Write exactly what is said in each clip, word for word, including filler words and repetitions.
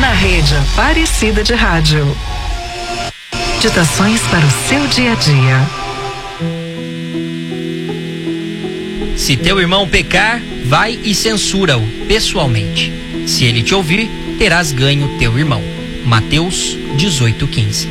na rede Aparecida de Rádio. Meditações para o seu dia a dia. Se teu irmão pecar, vai e censura-o pessoalmente. Se ele te ouvir, terás ganho teu irmão. Mateus dezoito, quinze.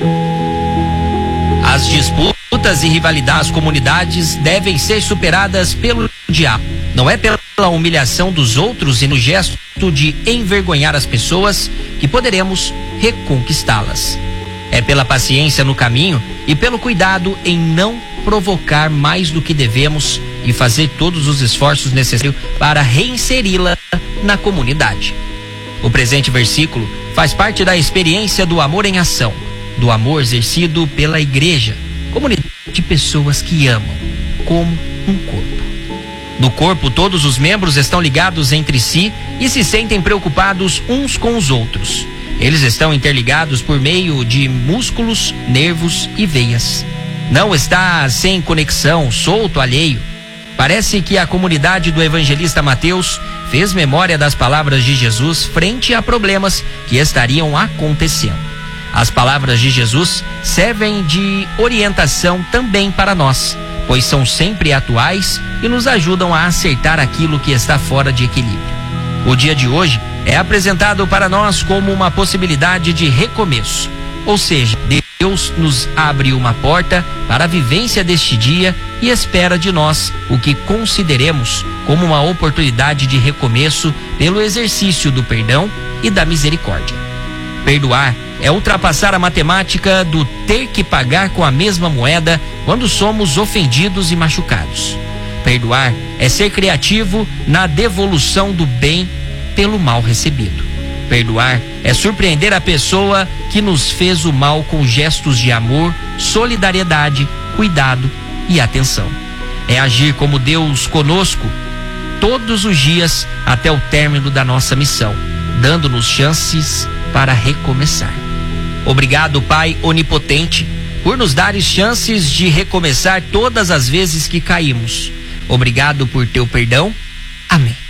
As disputas e rivalidades das comunidades devem ser superadas pelo diálogo. Não é pela humilhação dos outros e no gesto de envergonhar as pessoas que poderemos reconquistá-las. É pela paciência no caminho e pelo cuidado em não provocar mais do que devemos e fazer todos os esforços necessários para reinseri-la na comunidade. O presente versículo faz parte da experiência do amor em ação, do amor exercido pela igreja, comunidade de pessoas que amam, como um corpo. No corpo, todos os membros estão ligados entre si e se sentem preocupados uns com os outros. Eles estão interligados por meio de músculos, nervos e veias. Não está sem conexão, solto, alheio. Parece que a comunidade do evangelista Mateus fez memória das palavras de Jesus frente a problemas que estariam acontecendo. As palavras de Jesus servem de orientação também para nós, pois são sempre atuais e nos ajudam a acertar aquilo que está fora de equilíbrio. O dia de hoje é apresentado para nós como uma possibilidade de recomeço, ou seja, Deus nos abre uma porta para a vivência deste dia e espera de nós o que consideremos como uma oportunidade de recomeço pelo exercício do perdão e da misericórdia. Perdoar é ultrapassar a matemática do ter que pagar com a mesma moeda quando somos ofendidos e machucados. Perdoar é ser criativo na devolução do bem pelo mal recebido. Perdoar é surpreender a pessoa que nos fez o mal com gestos de amor, solidariedade, cuidado e atenção. É agir como Deus conosco todos os dias até o término da nossa missão, dando-nos chances para recomeçar. Obrigado, Pai onipotente, por nos dares chances de recomeçar todas as vezes que caímos. Obrigado por teu perdão. Amém.